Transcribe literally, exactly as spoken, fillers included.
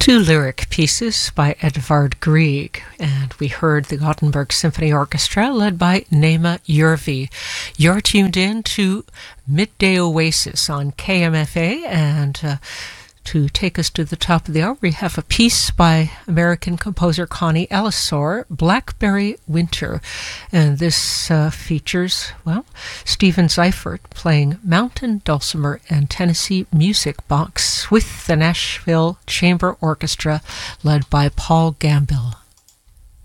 Two lyric pieces by Edvard Grieg, and we heard the Gothenburg Symphony Orchestra led by Nema Jurvi. You're tuned in to Midday Oasis on K M F A, and uh, to take us to the top of the hour, we have a piece by American composer Connie Ellisor, Blackberry Winter. And this uh, features, well, Stephen Seifert playing mountain dulcimer and Tennessee music box with the Nashville Chamber Orchestra led by Paul Gambill.